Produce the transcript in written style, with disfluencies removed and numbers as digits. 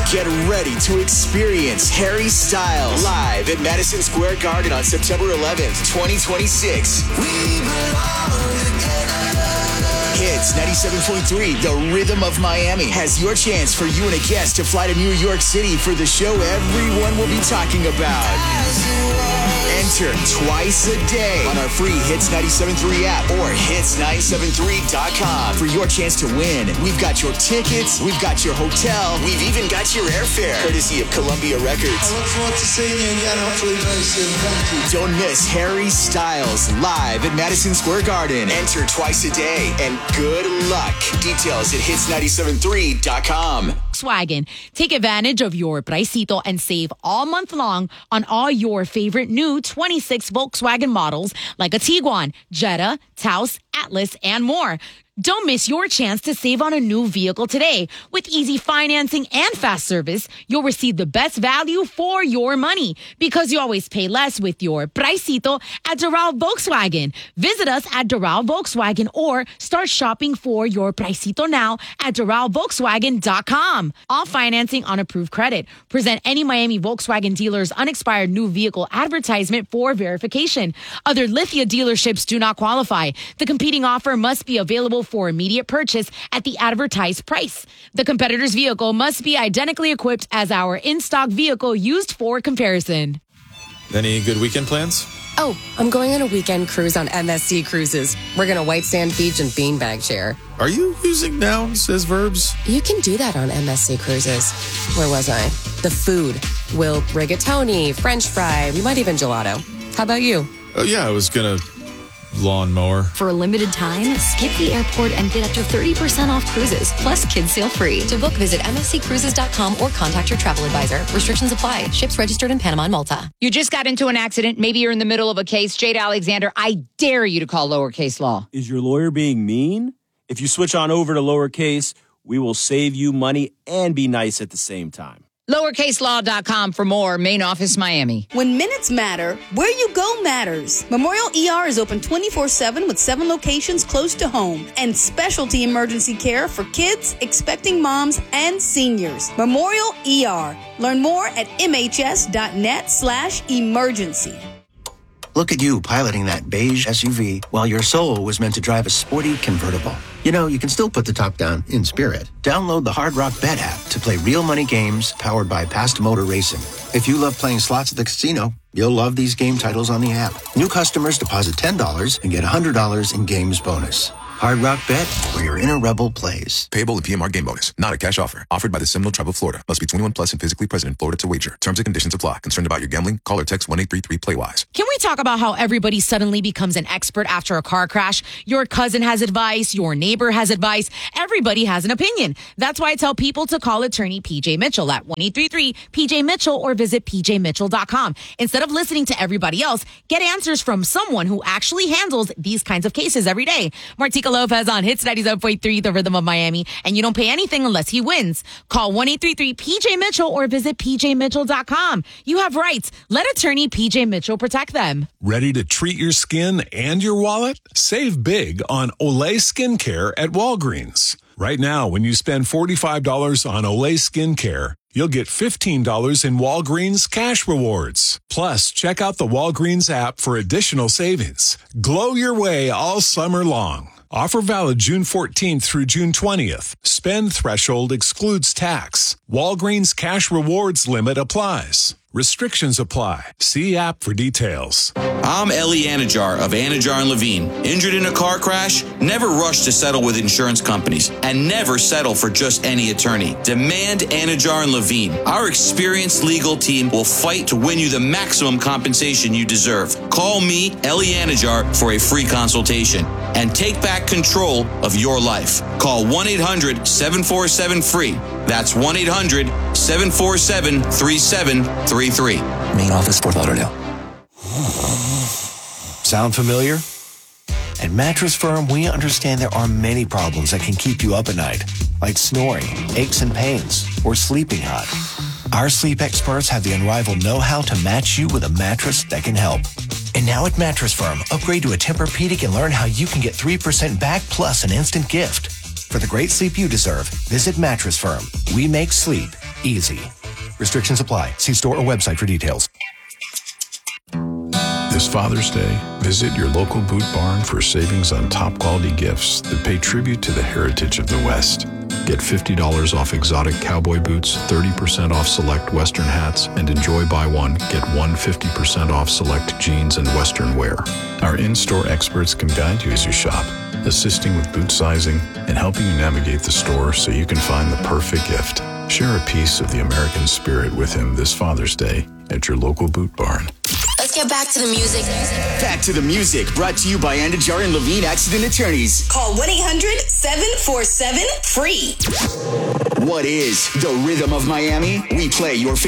Get ready to experience Harry Styles live at Madison Square Garden on September 11th, 2026. Hits 97.3, The Rhythm of Miami, has your chance for you and a guest to fly to New York City for the show everyone will be talking about. Enter twice a day on our free Hits 97.3 app or hits973.com for your chance to win. We've got your tickets, we've got your hotel, we've even got your airfare, courtesy of Columbia Records. I look forward to seeing you again, hopefully very soon. Thank you. Don't miss Harry Styles live at Madison Square Garden. Enter twice a day and good luck. Details at hits973.com. Volkswagen. Take advantage of your Pricito and save all month long on all your favorite new 26 Volkswagen models like a Tiguan, Jetta, Taos, Atlas, and more. Don't miss your chance to save on a new vehicle today. With easy financing and fast service, you'll receive the best value for your money because you always pay less with your Pricito at Doral Volkswagen. Visit us at Doral Volkswagen or start shopping for your Pricito now at DoralVolkswagen.com. All financing on approved credit. Present any Miami Volkswagen dealer's unexpired new vehicle advertisement for verification. Other Lithia dealerships do not qualify. The competing offer must be available for immediate purchase at the advertised price. The competitor's vehicle must be identically equipped as our in-stock vehicle used for comparison. Any good weekend plans? Oh, I'm going on a weekend cruise on MSC Cruises. We're going to White Sand Beach and Beanbag Share. Are you using nouns as verbs? You can do that on MSC Cruises. Where was I? The food. We'll rigatoni, French fry, we might even gelato. How about you? Oh, yeah, I was going to lawnmower. For a limited time, skip the airport and get up to 30% off cruises, plus kids sail free. To book, visit msccruises.com or contact your travel advisor. Restrictions apply. Ships registered in Panama and Malta. You just got into an accident. Maybe you're in the middle of a case. Jade Alexander, I dare you to call lowercase law. Is your lawyer being mean? If you switch on over to lowercase, we will save you money and be nice at the same time. LowerCaseLaw.com for more. Main office, Miami. When minutes matter, where you go matters. Memorial ER is open 24/7 with 7 locations close to home and specialty emergency care for kids, expecting moms, and seniors. Memorial ER. Learn more at mhs.net/emergency. Look at you piloting that beige SUV while your soul was meant to drive a sporty convertible. You know, you can still put the top down in spirit. Download the Hard Rock Bet app to play real money games powered by Past Motor Racing. If you love playing slots at the casino, you'll love these game titles on the app. New customers deposit $10 and get $100 in games bonus. Hard Rock Bet, where your inner rebel plays. Payable in PMR game bonus. Not a cash offer. Offered by the Seminole Tribe of Florida. Must be 21 plus and physically present in Florida to wager. Terms and conditions apply. Concerned about your gambling? Call or text 1-833-PLAY-WISE. Can we talk about how everybody suddenly becomes an expert after a car crash? Your cousin has advice. Your neighbor has advice. Everybody has an opinion. That's why I tell people to call attorney PJ Mitchell at 1-833-PJ-MITCHELL or visit pjmitchell.com. Instead of listening to everybody else, get answers from someone who actually handles these kinds of cases every day. Martika Lopez on Hits 97.3, The Rhythm of Miami, and you don't pay anything unless he wins. Call 1-833-PJ-MITCHELL or visit pjmitchell.com. You have rights. Let attorney PJ Mitchell protect them. Ready to treat your skin and your wallet? Save big on Olay Skincare at Walgreens. Right now, when you spend $45 on Olay Skincare, you'll get $15 in Walgreens cash rewards. Plus, check out the Walgreens app for additional savings. Glow your way all summer long. Offer valid June 14th through June 20th. Spend threshold excludes tax. Walgreens cash rewards limit applies. Restrictions apply. See app for details. I'm Ellie Anajar of Anajar & Levine. Injured in a car crash? Never rush to settle with insurance companies and never settle for just any attorney. Demand Anajar & Levine. Our experienced legal team will fight to win you the maximum compensation you deserve. Call me, Ellie Anajar, for a free consultation and take back control of your life. Call 1-800-747-FREE. That's 1-800-747-3733. Main office, Fort Lauderdale. Sound familiar? At Mattress Firm, we understand there are many problems that can keep you up at night, like snoring, aches and pains, or sleeping hot. Our sleep experts have the unrivaled know-how to match you with a mattress that can help. And now at Mattress Firm, upgrade to a Tempur-Pedic and learn how you can get 3% back plus an instant gift. For the great sleep you deserve, visit Mattress Firm. We make sleep Easy. Restrictions apply. See store or website for details. This Father's Day, visit your local Boot Barn for savings on top quality gifts that pay tribute to the heritage of the West. Get $50 off exotic cowboy boots, 30% off select Western hats, and enjoy buy one, get one 50% off select jeans and Western wear. Our in-store experts can guide you as you shop, assisting with boot sizing and helping you navigate the store so you can find the perfect gift. Share a piece of the American spirit with him this Father's Day at your local Boot Barn. Let's get back to the music. Back to the music, brought to you by Anidjar and Levine Accident Attorneys. Call 1-800-747-FREE. What is the Rhythm of Miami? We play your favorite